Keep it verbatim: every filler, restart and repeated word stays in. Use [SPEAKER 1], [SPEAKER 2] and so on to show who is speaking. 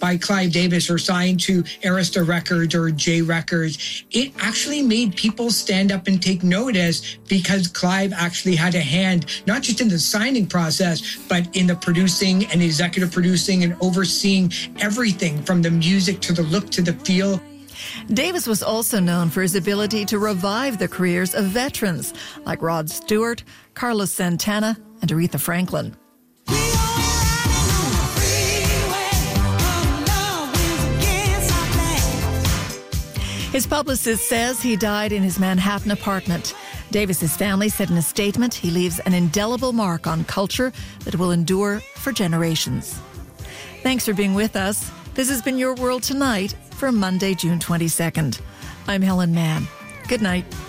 [SPEAKER 1] by Clive Davis or signed to Arista Records or J Records, it actually made people stand up and take notice because Clive actually had a hand, not just in the signing process, but in the producing and executive producing and overseeing everything from the music to the look to the feel.
[SPEAKER 2] Davis was also known for his ability to revive the careers of veterans like Rod Stewart, Carlos Santana, and Aretha Franklin. His publicist says he died in his Manhattan apartment. Davis's family said in a statement he leaves an indelible mark on culture that will endure for generations. Thanks for being with us. This has been Your World Tonight for Monday, June twenty-second. I'm Helen Mann. Good night.